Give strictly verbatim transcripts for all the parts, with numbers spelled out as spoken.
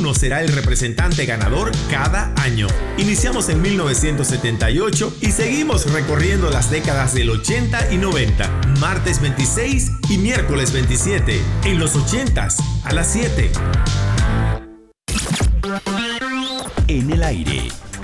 uno será el representante ganador cada año. Iniciamos en mil novecientos setenta y ocho y seguimos recorriendo las décadas del ochenta y noventa. Martes veintiséis y miércoles veintisiete. En los ochentas a las siete. En el aire.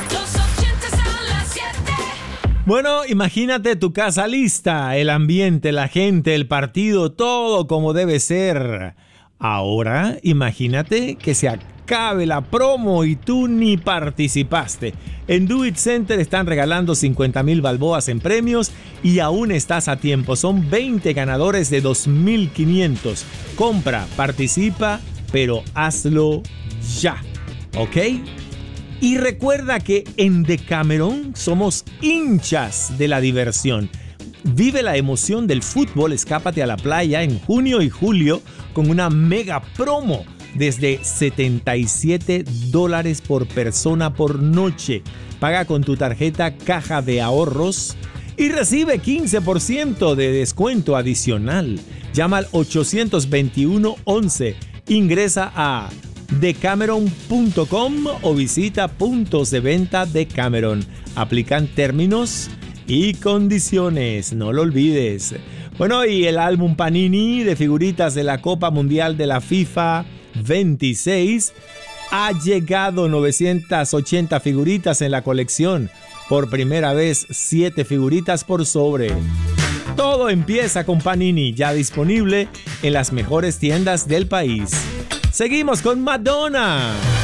Bueno, imagínate tu casa lista, el ambiente, la gente, el partido, todo como debe ser. Ahora, imagínate que se acabe la promo y tú ni participaste. En Do It Center están regalando cincuenta mil balboas en premios y aún estás a tiempo. Son veinte ganadores de dos mil quinientos. Compra, participa, pero hazlo ya, ¿ok? Y recuerda que en Decameron somos hinchas de la diversión. Vive la emoción del fútbol, escápate a la playa en junio y julio con una mega promo desde setenta y siete dólares por persona por noche. Paga con tu tarjeta Caja de Ahorros y recibe quince por ciento de descuento adicional. Llama al ochocientos veintiuno once. Ingresa a decameron punto com o visita puntos de venta Decameron. Aplican términos y condiciones, no lo olvides. Bueno, y el álbum Panini de figuritas de la Copa Mundial de la FIFA veintiséis ha llegado. Novecientas ochenta figuritas en la colección. Por primera vez, siete figuritas por sobre. Todo empieza con Panini, ya disponible en las mejores tiendas del país. Seguimos con Madonna.